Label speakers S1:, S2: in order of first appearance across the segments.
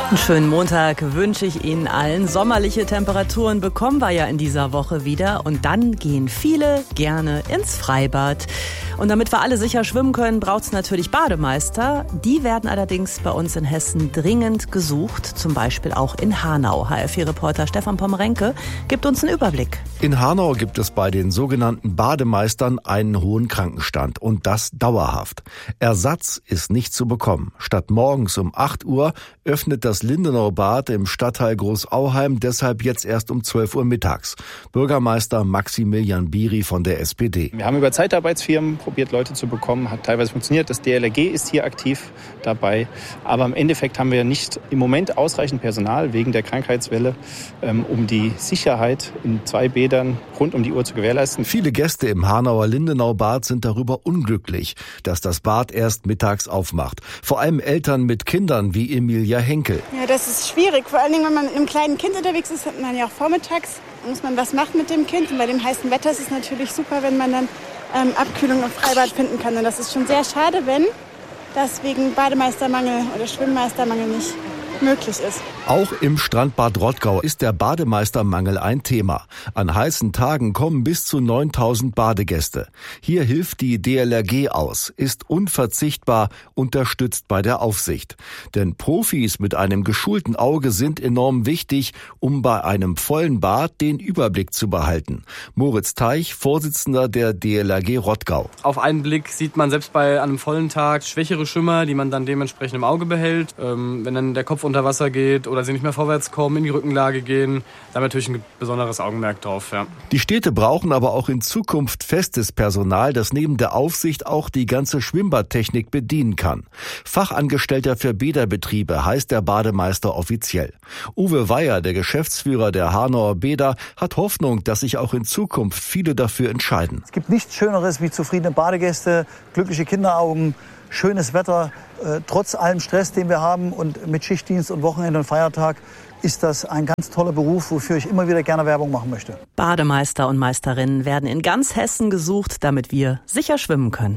S1: Einen schönen Montag wünsche ich Ihnen allen. Sommerliche Temperaturen bekommen wir ja in dieser Woche wieder. Und dann gehen viele gerne ins Freibad. Und damit wir alle sicher schwimmen können, braucht es natürlich Bademeister. Die werden allerdings bei uns in Hessen dringend gesucht. Zum Beispiel auch in Hanau. HR4-Reporter Stefan Pommerenke gibt uns einen Überblick.
S2: In Hanau gibt es bei den sogenannten Bademeistern einen hohen Krankenstand. Und das dauerhaft. Ersatz ist nicht zu bekommen. Statt morgens um 8 Uhr öffnet das Lindenauer Bad im Stadtteil Großauheim deshalb jetzt erst um 12 Uhr mittags. Bürgermeister Maximilian Biri von der SPD.
S3: Wir haben über Zeitarbeitsfirmen probiert, Leute zu bekommen. Hat teilweise funktioniert. Das DLRG ist hier aktiv dabei. Aber im Endeffekt haben wir nicht im Moment ausreichend Personal wegen der Krankheitswelle, um die Sicherheit in 2 Bädern rund um die Uhr zu gewährleisten.
S2: Viele Gäste im Hanauer Lindenauer Bad sind darüber unglücklich, dass das Bad erst mittags aufmacht. Vor allem Eltern mit Kindern wie Emilia Henkel.
S4: Ja, das ist schwierig. Vor allen Dingen, wenn man mit einem kleinen Kind unterwegs ist, hat man ja auch vormittags, muss man was machen mit dem Kind. Und bei dem heißen Wetter ist es natürlich super, wenn man dann Abkühlung im Freibad finden kann. Und das ist schon sehr schade, wenn das wegen Bademeistermangel oder Schwimmmeistermangel nicht möglich ist.
S2: Auch im Strandbad Rottgau ist der Bademeistermangel ein Thema. An heißen Tagen kommen bis zu 9.000 Badegäste. Hier hilft die DLRG aus, ist unverzichtbar, unterstützt bei der Aufsicht. Denn Profis mit einem geschulten Auge sind enorm wichtig, um bei einem vollen Bad den Überblick zu behalten. Moritz Teich, Vorsitzender der DLRG Rottgau.
S5: Auf einen Blick sieht man selbst bei einem vollen Tag schwächere Schwimmer, die man dann dementsprechend im Auge behält. Wenn dann der Kopf unter Wasser geht oder sie nicht mehr vorwärts kommen, in die Rückenlage gehen, da haben wir natürlich ein besonderes Augenmerk drauf. Ja.
S2: Die Städte brauchen aber auch in Zukunft festes Personal, das neben der Aufsicht auch die ganze Schwimmbadtechnik bedienen kann. Fachangestellter für Bäderbetriebe heißt der Bademeister offiziell. Uwe Weyer, der Geschäftsführer der Hanauer Bäder, hat Hoffnung, dass sich auch in Zukunft viele dafür entscheiden.
S6: Es gibt nichts Schöneres wie zufriedene Badegäste, glückliche Kinderaugen, schönes Wetter. Trotz allem Stress, den wir haben und mit Schichtdienst und Wochenende und Feiertag, ist das ein ganz toller Beruf, wofür ich immer wieder gerne Werbung machen möchte.
S1: Bademeister und Meisterinnen werden in ganz Hessen gesucht, damit wir sicher schwimmen können.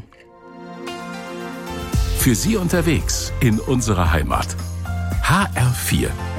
S7: Für Sie unterwegs in unserer Heimat. HR4